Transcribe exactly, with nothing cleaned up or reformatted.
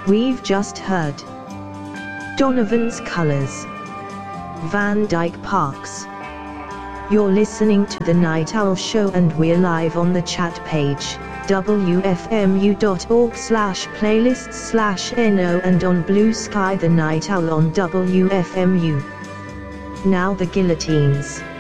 We've just heard Donovan's Colors, Van Dyke Parks. You're listening to The Night Owl Show and we're live on the chat page, w f m u dot org slash playlists slash no, and on Blue Sky The Night Owl on W F M U. Now the guillotines.